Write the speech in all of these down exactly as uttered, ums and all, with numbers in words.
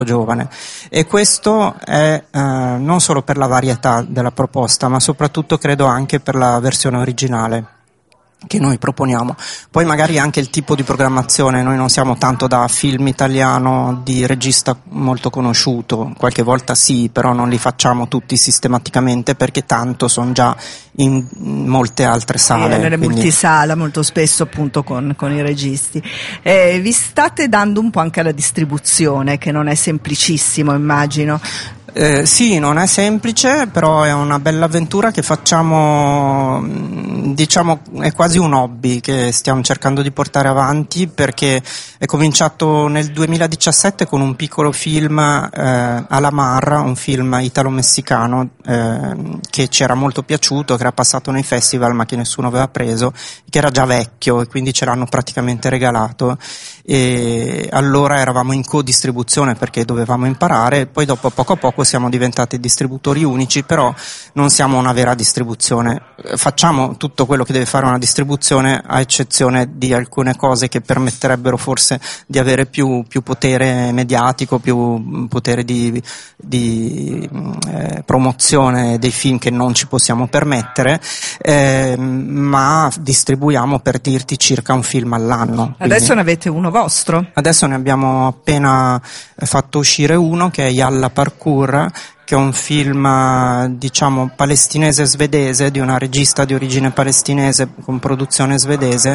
giovane, e questo è eh, non solo per la varietà della proposta, ma soprattutto credo anche per la versione originale che noi proponiamo. Poi magari anche il tipo di programmazione, noi non siamo tanto da film italiano di regista molto conosciuto, qualche volta sì, però non li facciamo tutti sistematicamente perché tanto sono già in molte altre sale. Eh, nelle quindi... multisala molto spesso appunto con, con i registi. Eh, vi state dando un po' anche alla distribuzione, che non è semplicissimo, immagino. Eh, sì, non è semplice, però è una bella avventura che facciamo, diciamo, è quasi un hobby che stiamo cercando di portare avanti, perché è cominciato nel duemiladiciassette con un piccolo film eh, alla Marra, un film italo-messicano eh, che ci era molto piaciuto, che era passato nei festival ma che nessuno aveva preso, che era già vecchio e quindi ce l'hanno praticamente regalato, e allora eravamo in co-distribuzione perché dovevamo imparare, poi dopo poco a poco siamo diventati distributori unici, però non siamo una vera distribuzione, facciamo tutto quello che deve fare una distribuzione a eccezione di alcune cose che permetterebbero forse di avere più, più potere mediatico, più potere di, di eh, promozione dei film che non ci possiamo permettere, eh, ma distribuiamo, per dirti, circa un film all'anno. Adesso quindi... ne avete uno vostro? Adesso ne abbiamo appena fatto uscire uno che è Yalla Parkour, che è un film, diciamo, palestinese-svedese, di una regista di origine palestinese con produzione svedese,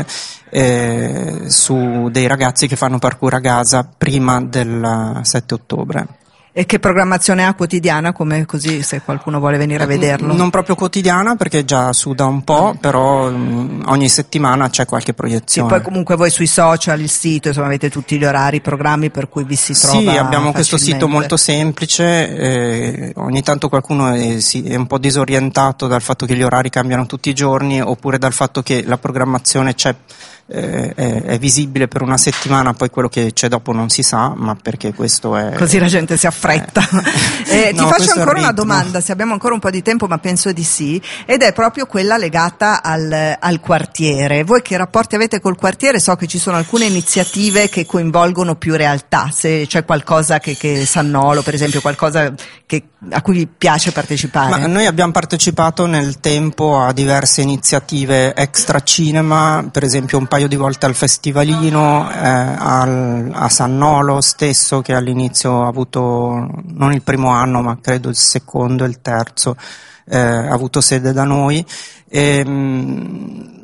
eh, su dei ragazzi che fanno parkour a Gaza prima del sette ottobre. E che programmazione ha quotidiana, come così se qualcuno vuole venire a vederlo? Non proprio quotidiana, perché già suda un po', però mh, ogni settimana c'è qualche proiezione. E poi comunque voi sui social, il sito, insomma avete tutti gli orari, i programmi per cui vi si trova. Sì, abbiamo facilmente. Questo sito molto semplice, eh, ogni tanto qualcuno è, sì, è un po' disorientato dal fatto che gli orari cambiano tutti i giorni, oppure dal fatto che la programmazione c'è, eh, è, è visibile per una settimana, poi quello che c'è dopo non si sa, ma perché questo è... Così la gente si affretta. Eh, no, ti faccio ancora una ritmo. domanda, se abbiamo ancora un po' di tempo, ma penso di sì, ed è proprio quella legata al, al quartiere. Voi che rapporti avete col quartiere? So che ci sono alcune iniziative che coinvolgono più realtà, se c'è qualcosa che, che Sannolo, per esempio, qualcosa che, a cui vi piace partecipare. Ma noi abbiamo partecipato nel tempo a diverse iniziative extra cinema, per esempio un paio di volte al Festivalino, eh, al, a Sannolo stesso, che all'inizio ha avuto non il primo anno ma credo il secondo e il terzo, eh, ha avuto sede da noi, e, mh,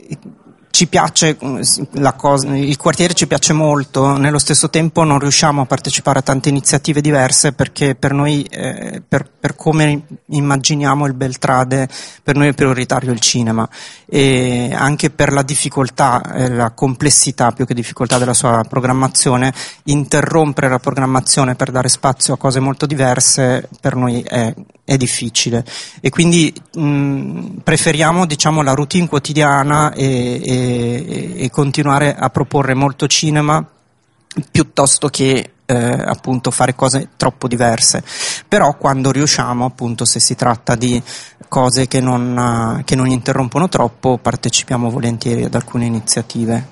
ci piace la cosa, il quartiere ci piace molto, nello stesso tempo non riusciamo a partecipare a tante iniziative diverse perché per noi, eh, per, per come immaginiamo il Beltrade, per noi è prioritario il cinema, e anche per la difficoltà, eh, la complessità più che difficoltà della sua programmazione, interrompere la programmazione per dare spazio a cose molto diverse per noi è, è difficile, e quindi mh, preferiamo, diciamo, la routine quotidiana e, e e continuare a proporre molto cinema piuttosto che eh, appunto fare cose troppo diverse. Però quando riusciamo, appunto, se si tratta di cose che non, che non interrompono troppo, partecipiamo volentieri ad alcune iniziative.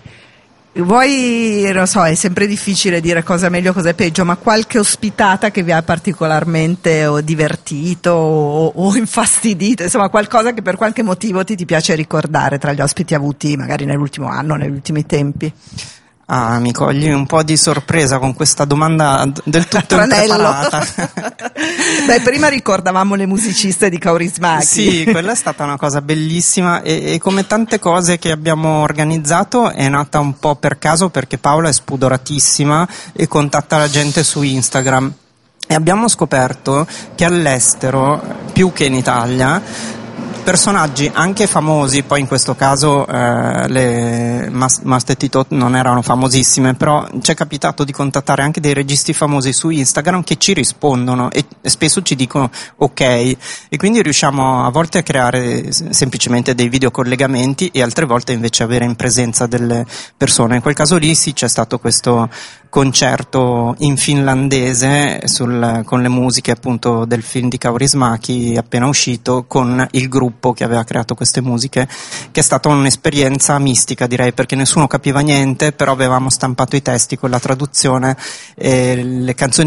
Voi, non so, è sempre difficile dire cosa è meglio, cosa è peggio, ma qualche ospitata che vi ha particolarmente o divertito o, o infastidito, insomma qualcosa che per qualche motivo ti, ti piace ricordare tra gli ospiti avuti magari nell'ultimo anno, negli ultimi tempi? Ah, mi cogli un po' di sorpresa con questa domanda del tutto impreparata. Beh, prima ricordavamo le musiciste di Kaurismäki. Sì, quella è stata una cosa bellissima, e, e come tante cose che abbiamo organizzato è nata un po' per caso, perché Paola è spudoratissima e contatta la gente su Instagram, e abbiamo scoperto che all'estero, più che in Italia, personaggi anche famosi, poi in questo caso eh, le Must e Tito non erano famosissime, però ci è capitato di contattare anche dei registi famosi su Instagram che ci rispondono e, e spesso ci dicono ok, e quindi riusciamo a volte a creare semplicemente dei videocollegamenti e altre volte invece avere in presenza delle persone. In quel caso lì sì, c'è stato questo concerto in finlandese sul, con le musiche appunto del film di Kaurismäki appena uscito, con il gruppo che aveva creato queste musiche, che è stata un'esperienza mistica, direi, perché nessuno capiva niente, però avevamo stampato i testi con la traduzione e le canzoni